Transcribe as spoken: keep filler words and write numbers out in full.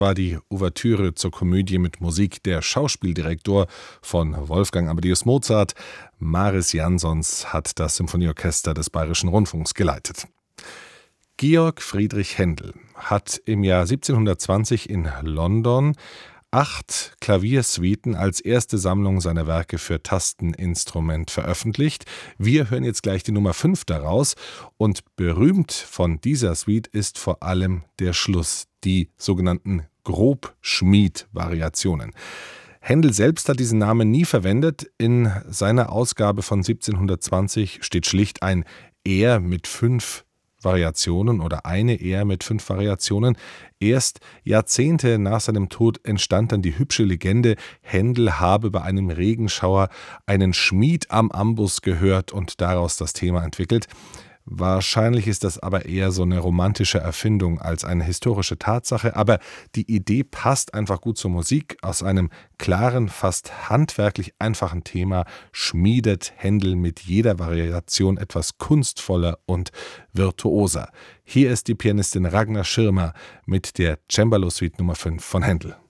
war die Ouvertüre zur Komödie mit Musik der Schauspieldirektor von Wolfgang Amadeus Mozart. Mariss Jansons hat das Symphonieorchester des Bayerischen Rundfunks geleitet. Georg Friedrich Händel hat im Jahr siebzehnhundertzwanzig in London acht Klaviersuiten als erste Sammlung seiner Werke für Tasteninstrument veröffentlicht. Wir hören jetzt gleich die Nummer fünf daraus und berühmt von dieser Suite ist vor allem der Schluss, die sogenannten Grobschmied-Variationen. Händel selbst hat diesen Namen nie verwendet. In seiner Ausgabe von siebzehnhundertzwanzig steht schlicht ein Er mit fünf Variationen oder eine Er mit fünf Variationen. Erst Jahrzehnte nach seinem Tod entstand dann die hübsche Legende, Händel habe bei einem Regenschauer einen Schmied am Ambus gehört und daraus das Thema entwickelt. Wahrscheinlich ist das aber eher so eine romantische Erfindung als eine historische Tatsache, aber die Idee passt einfach gut zur Musik. Aus einem klaren, fast handwerklich einfachen Thema schmiedet Händel mit jeder Variation etwas kunstvoller und virtuoser. Hier ist die Pianistin Ragnar Schirmer mit der Cembalo Suite Nummer fünf von Händel.